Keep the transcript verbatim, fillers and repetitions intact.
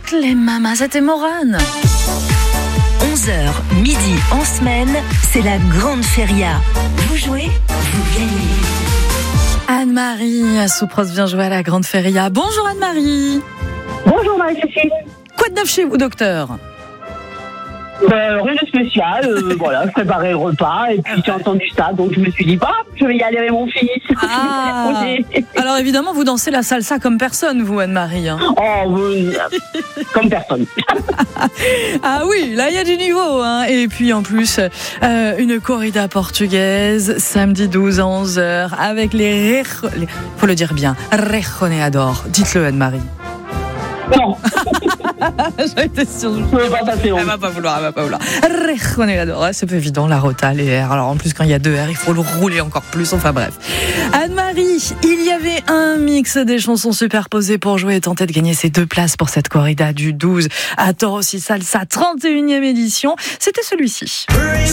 toutes les mamas, c'était Morane. onze heures, midi en semaine, c'est la grande feria. Vous jouez, vous gagnez. Anne-Marie à Soupros vient jouer à la grande feria. Bonjour Anne-Marie. Bonjour Marie-Cécile. Quoi de neuf chez vous, docteur? Ben, rien de spécial, euh, voilà, je préparais le repas et puis j'ai entendu ça, donc je me suis dit, bah, je vais y aller avec mon fils. Ah. Alors évidemment, vous dansez la salsa comme personne, vous Anne-Marie. Hein. Oh oui, comme personne. Ah oui, là il y a du niveau. Hein. Et puis en plus, euh, une corrida portugaise, samedi douze à onze heures, avec les... Rejo... les faut le dire bien, Rejoneador. Dites-le Anne-Marie. Non. J'étais sûre. Je ne pouvais pas passer. Elle va pas vouloir, elle va pas vouloir. Rejoneador, c'est pas évident, la rota, les R. Alors en plus, quand il y a deux R, il faut le rouler encore plus. Enfin bref. Anne-Marie, il y avait un mix des chansons superposées pour jouer et tenter de gagner ces deux places pour cette corrida du douze à Toros y Salsa, trente et unième édition. C'était celui-ci.